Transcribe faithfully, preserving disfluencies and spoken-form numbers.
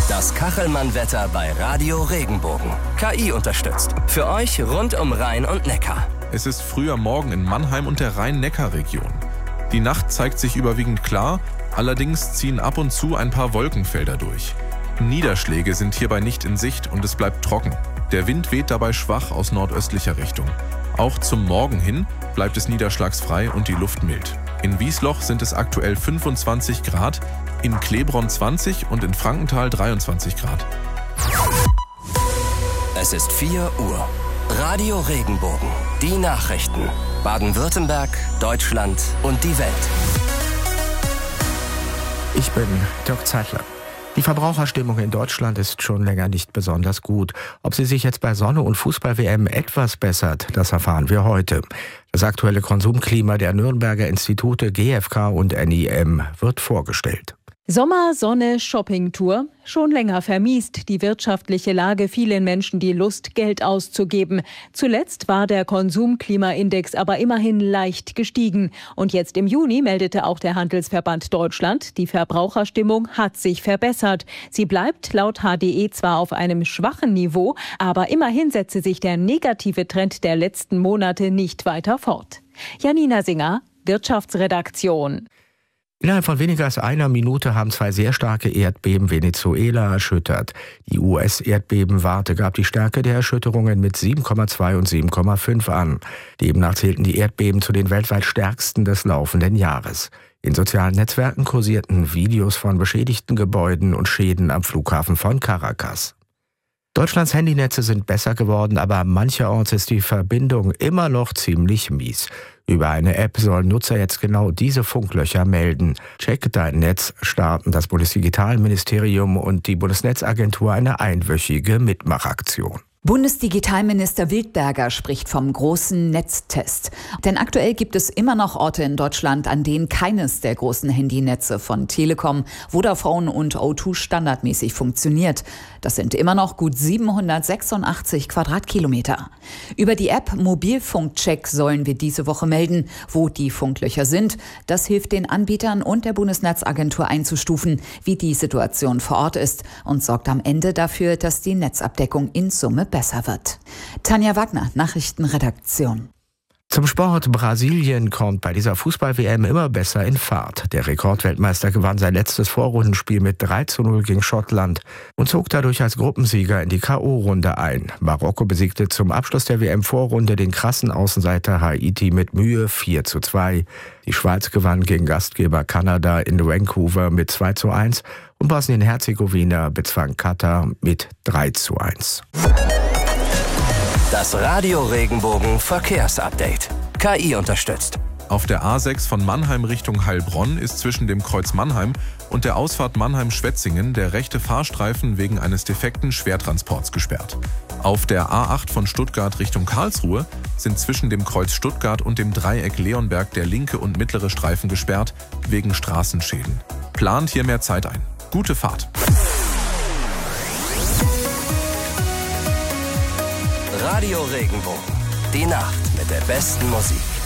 Das Kachelmann-Wetter bei Radio Regenbogen. K I unterstützt. Für euch rund um Rhein und Neckar. Es ist früher Morgen in Mannheim und der Rhein-Neckar-Region. Die Nacht zeigt sich überwiegend klar, allerdings ziehen ab und zu ein paar Wolkenfelder durch. Niederschläge sind hierbei nicht in Sicht und es bleibt trocken. Der Wind weht dabei schwach aus nordöstlicher Richtung. Auch zum Morgen hin bleibt es niederschlagsfrei und die Luft mild. In Wiesloch sind es aktuell fünfundzwanzig Grad, in Klebronn zwanzig und in Frankenthal dreiundzwanzig Grad. Es ist vier Uhr. Radio Regenbogen. Die Nachrichten. Baden-Württemberg, Deutschland und die Welt. Ich bin Dirk Zeitler. Die Verbraucherstimmung in Deutschland ist schon länger nicht besonders gut. Ob sie sich jetzt bei Sonne- und Fußball-W M etwas bessert, das erfahren wir heute. Das aktuelle Konsumklima der Nürnberger Institute G F K und N I M wird vorgestellt. Sommer, Sonne, Shoppingtour. Schon länger vermiest die wirtschaftliche Lage vielen Menschen die Lust, Geld auszugeben. Zuletzt war der Konsumklimaindex aber immerhin leicht gestiegen. Und jetzt im Juni meldete auch der Handelsverband Deutschland, die Verbraucherstimmung hat sich verbessert. Sie bleibt laut H D E zwar auf einem schwachen Niveau, aber immerhin setze sich der negative Trend der letzten Monate nicht weiter fort. Janina Singer, Wirtschaftsredaktion. Innerhalb von weniger als einer Minute haben zwei sehr starke Erdbeben Venezuela erschüttert. Die U S-Erdbebenwarte gab die Stärke der Erschütterungen mit sieben Komma zwei und sieben Komma fünf an. Demnach zählten die Erdbeben zu den weltweit stärksten des laufenden Jahres. In sozialen Netzwerken kursierten Videos von beschädigten Gebäuden und Schäden am Flughafen von Caracas. Deutschlands Handynetze sind besser geworden, aber mancherorts ist die Verbindung immer noch ziemlich mies. Über eine App sollen Nutzer jetzt genau diese Funklöcher melden. Check dein Netz starten das Bundesdigitalministerium und die Bundesnetzagentur eine einwöchige Mitmachaktion. Bundesdigitalminister Wildberger spricht vom großen Netztest. Denn aktuell gibt es immer noch Orte in Deutschland, an denen keines der großen Handynetze von Telekom, Vodafone und O zwei standardmäßig funktioniert. Das sind immer noch gut siebenhundertsechsundachtzig Quadratkilometer. Über die App Mobilfunkcheck sollen wir diese Woche melden, wo die Funklöcher sind. Das hilft den Anbietern und der Bundesnetzagentur einzustufen, wie die Situation vor Ort ist und sorgt am Ende dafür, dass die Netzabdeckung in Summe besser wird. Tanja Wagner, Nachrichtenredaktion. Zum Sport. Brasilien kommt bei dieser Fußball-W M immer besser in Fahrt. Der Rekordweltmeister gewann sein letztes Vorrundenspiel mit drei zu null gegen Schottland und zog dadurch als Gruppensieger in die K O-Runde ein. Marokko besiegte zum Abschluss der W M-Vorrunde den krassen Außenseiter Haiti mit Mühe vier zu zwei. Die Schweiz gewann gegen Gastgeber Kanada in Vancouver mit zwei zu eins und Bosnien-Herzegowina bezwang Katar mit drei zu eins. Das Radio Regenbogen Verkehrsupdate. K I unterstützt. Auf der A sechs von Mannheim Richtung Heilbronn ist zwischen dem Kreuz Mannheim und der Ausfahrt Mannheim-Schwetzingen der rechte Fahrstreifen wegen eines defekten Schwertransports gesperrt. Auf der A acht von Stuttgart Richtung Karlsruhe sind zwischen dem Kreuz Stuttgart und dem Dreieck Leonberg der linke und mittlere Streifen gesperrt wegen Straßenschäden. Plant hier mehr Zeit ein. Gute Fahrt. Radio Regenbogen. Die Nacht mit der besten Musik.